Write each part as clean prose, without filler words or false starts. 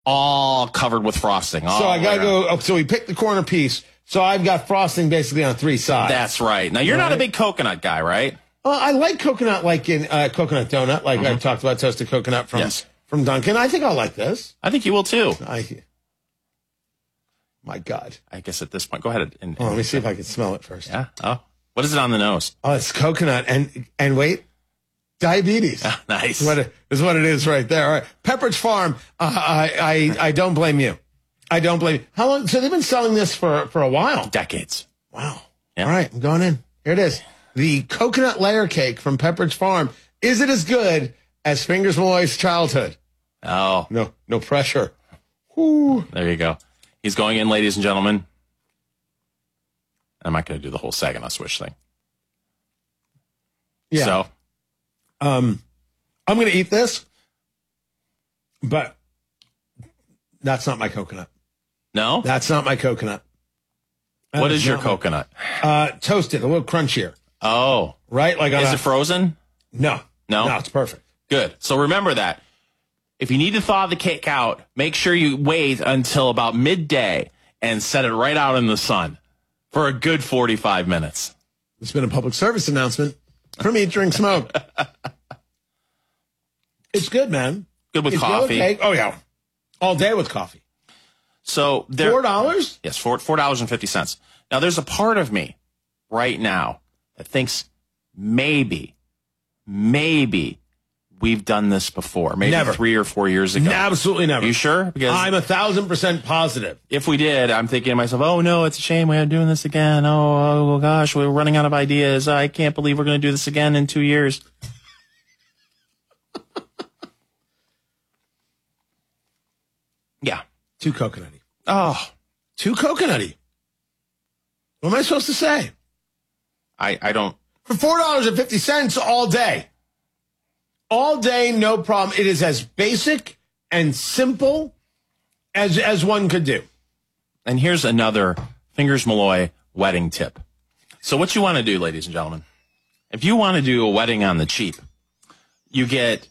all covered with frosting. So I got to go. So we picked the corner piece. So I've got frosting basically on 3 sides. That's right. Now, you're not a big coconut guy, right? I like coconut, like in coconut donut, like I talked about toasted coconut from Dunkin'. I think I'll like this. I think you will, too. My God. I guess at this point, go ahead. Let me see if I can smell it first. Yeah? Oh, what is it on the nose? Oh, it's coconut. And wait, diabetes. Nice. Is what it is right there. All right. Pepperidge Farm, I don't blame you. I don't blame you. How long? So they've been selling this for a while. Decades. Wow. Yeah. All right, I'm going in. Here it is. The coconut layer cake from Pepperidge Farm. Is it as good as Fingers Malloy's childhood? Oh. No pressure. Whew. There you go. He's going in, ladies and gentlemen. I'm not going to do the whole Saginaw Swish thing. Yeah. So. I'm going to eat this, but that's not my coconut. No? That's not my coconut. What is your coconut? Toasted, a little crunchier. Oh. Right? Is it frozen? No. No, it's perfect. Good. So remember that. If you need to thaw the cake out, make sure you wait until about midday and set it right out in the sun for a good 45 minutes. It's been a public service announcement from Eat, Drink, Smoke. It's good, man. Good with coffee. Cake. Oh, yeah. All day with coffee. So $4? Yes, $4.50. Now, there's a part of me right now that thinks maybe we've done this before. Maybe never. 3 or 4 years ago. Absolutely never. Are you sure? Because I'm 1,000% positive. If we did, I'm thinking to myself, oh, no, it's a shame we're doing this again. Oh, gosh, we're running out of ideas. I can't believe we're going to do this again in 2 years. Yeah. Too coconutty. Oh. Too coconutty. What am I supposed to say? I don't. For $4.50 all day. All day, no problem. It is as basic and simple as one could do. And here's another Fingers Malloy wedding tip. So what you want to do, ladies and gentlemen, if you want to do a wedding on the cheap, you get,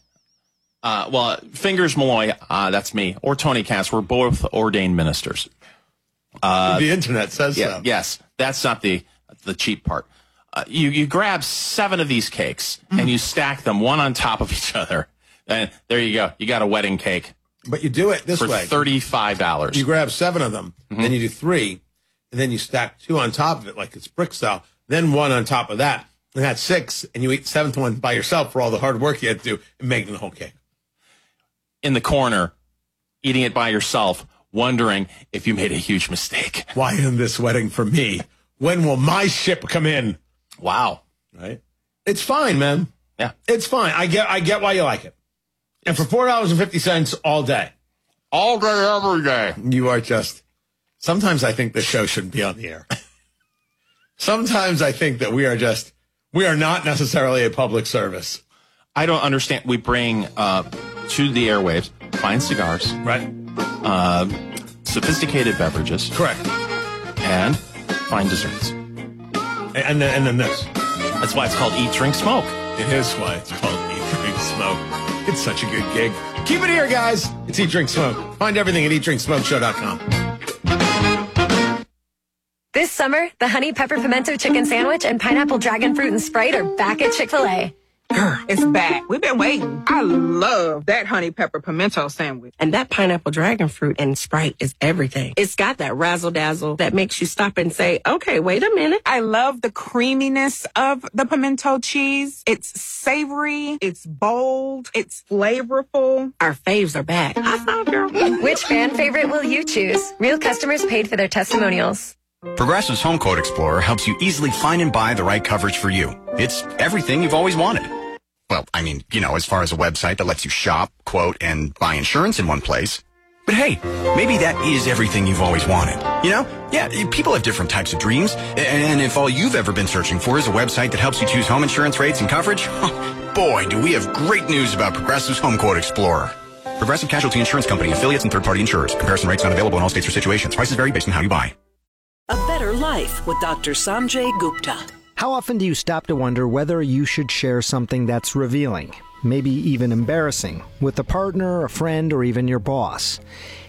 Fingers Malloy, that's me, or Tony Katz, we're both ordained ministers. The internet says so. Yes, that's not the cheap part. You grab 7 of these cakes and you stack them one on top of each other. And there you go. You got a wedding cake. But you do it this way. For $35. You grab 7 of them, then you do 3, and then you stack 2 on top of it like it's brick style, then 1 on top of that. And that's 6, and you eat the 7th one by yourself for all the hard work you had to do in making the whole cake. In the corner, eating it by yourself, wondering if you made a huge mistake. Why isn't this wedding for me? When will my ship come in? Wow. Right? It's fine, man. Yeah. It's fine. I get why you like it. And for $4.50 all day. All day, every day. You are just... Sometimes I think this show shouldn't be on the air. Sometimes I think that we are not necessarily a public service. I don't understand. We bring to the airwaves fine cigars. Right. Sophisticated beverages. Correct. And fine desserts. And then this. That's why it's called Eat, Drink, Smoke. It is why it's called Eat, Drink, Smoke. It's such a good gig. Keep it here, guys. It's Eat, Drink, Smoke. Find everything at eatdrinksmokeshow.com. This summer, the Honey Pepper Pimento Chicken Sandwich and Pineapple Dragon Fruit and Sprite are back at Chick-fil-A. It's back. We've been waiting. I love that honey pepper pimento sandwich. And that pineapple dragon fruit and Sprite is everything. It's got that razzle-dazzle that makes you stop and say, okay, wait a minute. I love the creaminess of the pimento cheese. It's savory. It's bold. It's flavorful. Our faves are back. I saw, girl. Which fan favorite will you choose? Real customers paid for their testimonials. Progressive's Home Quote Explorer helps you easily find and buy the right coverage for you. It's everything you've always wanted. Well, I mean, as far as a website that lets you shop, quote, and buy insurance in one place. But hey, maybe that is everything you've always wanted. Yeah, people have different types of dreams. And if all you've ever been searching for is a website that helps you choose home insurance rates and coverage, boy, do we have great news about Progressive's Home Quote Explorer. Progressive Casualty Insurance Company, affiliates, and third-party insurers. Comparison rates not available in all states or situations. Prices vary based on how you buy. A Better Life with Dr. Sanjay Gupta. How often do you stop to wonder whether you should share something that's revealing? maybe even embarrassing, with a partner, a friend, or even your boss.